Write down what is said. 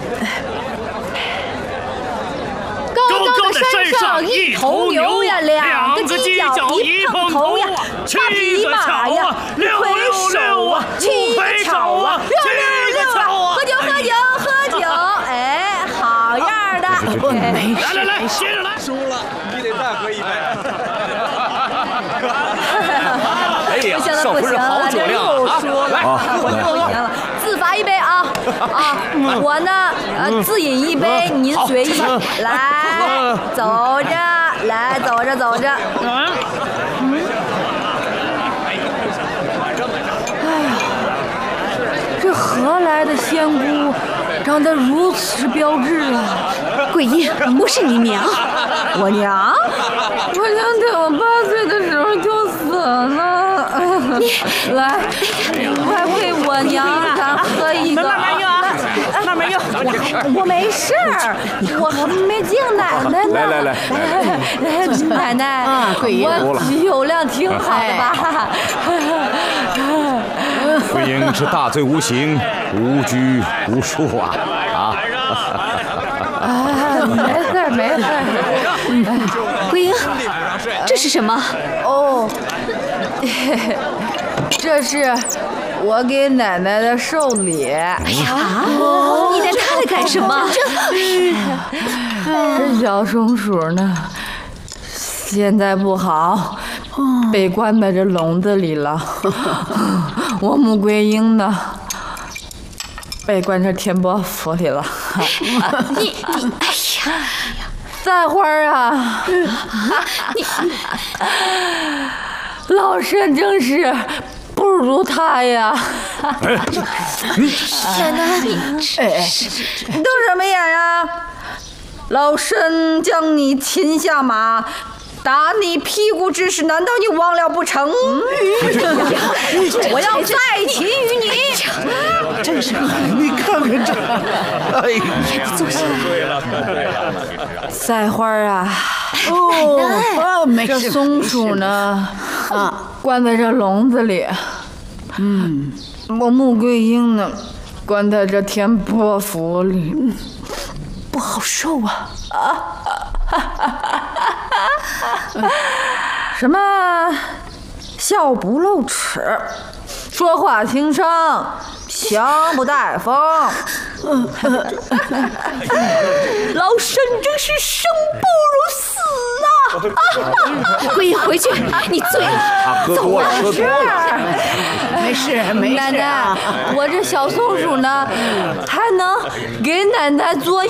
高高的山上一头牛呀，两个犄角一碰头呀，8匹马呀，6回手啊，7回吵啊，6啊！喝酒喝酒喝酒！哎，好样的！ 来，接着来。输了，你得再喝一杯。 哎呀，少夫人好酒量啊！来， 我又赢了，自罚1杯啊！我呢，自饮1杯，您随意。来，走着，来，走着。哎呀，这何来的仙姑，长得如此标致啊！ 桂英，不是你娘。 我娘在我8岁的时候就死了。来，快为我娘咱喝一个。慢慢用。我没事儿，我还没敬奶奶呢。 来， 奶奶，我酒量挺好的吧？ 桂英是大罪无形，无拘无束啊！ 没事。 桂英，这是什么？ 哦，这是我给奶奶的寿礼。 你带它来干什么？ 这小松鼠呢，现在不好，被关在这笼子里了。我穆桂英呢，被关这天波府里了。 你，哎呀！ 赛花啊，老身真是不如他呀！ 奶奶， 瞪什么眼呀？老身将你擒下马，打你屁股之事，难道你忘了不成？我要再擒于你！ 真是，你看看这，哎呀， 坐下。 赛花啊， 没这松鼠呢，关在这笼子里。我穆桂英呢，关在这天波府里， 不好受啊！ 什么笑不露齿，说话轻声，枪不带风。老身真是生不如死啊！ 桂英，回去，你醉了。 喝多了。 没事。 奶奶，我这小松鼠呢，还能给奶奶做